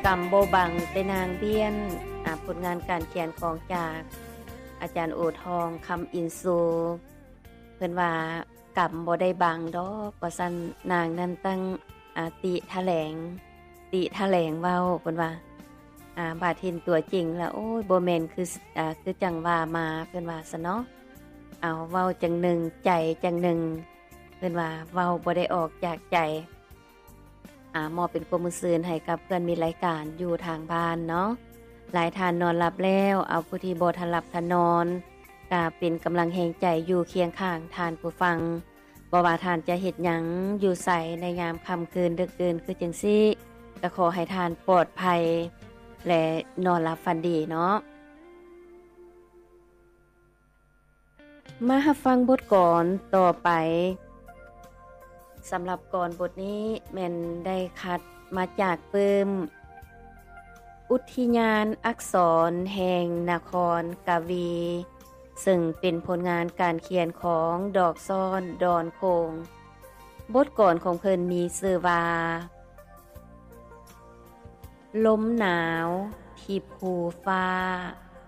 กำโบบังแต่นางเบี้ยนผลงานการเขียนของจากอาจารย์โอทองคำอินซูเพิ่นว่ากำบ่ได้บังดอกว่าซั่นนางนั้นตั้งติแถลงเว้าเพิ่นว่าบาดเห็นตัวจริงแล้วโอ้ยบ่แม่นคือจังว่ามาเพิ่นว่าซะเนาะเอาเว้าจังหนึ่งใจจังหนึ่งเพิ่นว่าเว้าบ่ได้ออกจากใจมอบเป็นความมื้อซื่นให้กับเพื่อนมีรายการอยู่ทางบ้านเนาะหลายท่านนอนหลับแล้วเอาผู้ที่บ่ทันหลับทันนอนก็เป็นกำลังแรงใจอยู่เคียงข้างท่านผู้ฟังบ่ว่าท่านจะเฮ็ดหยังอยู่ไสในยามค่ำคืนดึกดื่นคือจังซี่ก็ขอให้ท่านปลอดภัยและนอนหลับฝันดีเนาะมารับฟังบทกลอนต่อไปสำหรับกลอนบทนี้แม่นได้คัดมาจากปึ้มอุทยานอักษรแห่งนครกาวีซึ่งเป็นผลงานการเขียนของดอกซ่อนดอนโคงบทกลอนของเพิ่นมีชื่อว่าลมหนาวที่ภูฟ้า